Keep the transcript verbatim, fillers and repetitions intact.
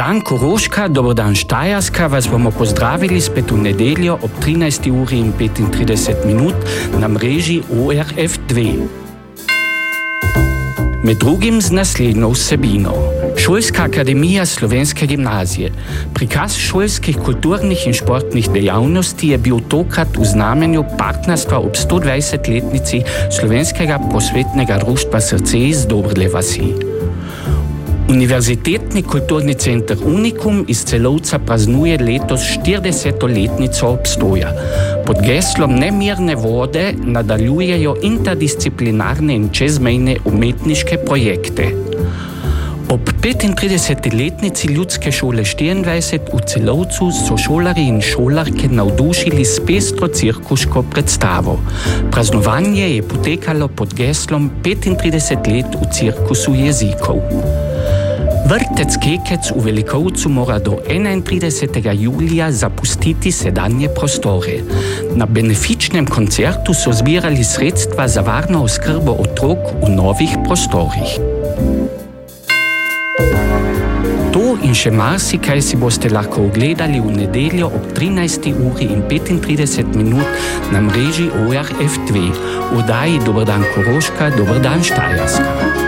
dan Koroška, dober dan Štajerska, vas bomo pozdravili spet v nedeljo ob trinajsti uri in petintrideset minut na mreži O R F dve. Med drugim z naslednjo vsebino. Šolska akademija Slovenske gimnazije. Prikaz šolskih kulturnih in športnih dejavnosti je bil tokrat v znamenju partnerstva ob sto dvajsetletnici Slovenskega prosvetnega društva Srce iz Dobrle vasi. Univerzitetni kulturni center Unikum iz Celovca praznuje letos štirideseto-letnico obstoja. Pod geslom Nemirne vode nadaljujejo interdisciplinarne in čezmejne umetniške projekte. Ob petintrideseti-letnici Ljudske šole štiriindvajset v Celovcu so šolarji in šolarke navdušili s pestro cirkuško predstavo. Praznovanje je potekalo pod geslom petintrideset let v cirkusu jezikov. Vrtec Kekec v Velikovcu mora do enaintridesetega julija zapustiti sedanje prostore. Na benefičnem koncertu so zbirali sredstva za varno oskrbo otrok v novih prostorih. To in še marsikaj si boste lahko ogledali v nedeljo ob trinajsti uri in petintrideset minut na mreži O R F dve. V oddaji Dober dan Koroška, dober dan Štajerska.